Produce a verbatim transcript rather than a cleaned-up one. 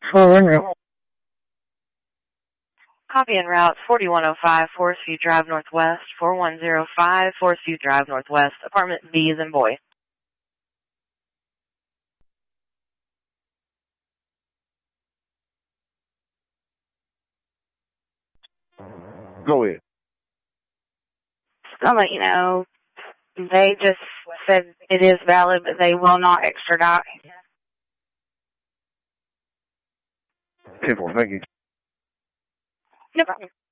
Copy en route forty-one oh five Forest View Drive Northwest, four one zero five Forest View Drive Northwest, apartment B as in boy. Go ahead. I'll let you know. They just said it is valid, but they will not extradite. ten four, thank you. No problem.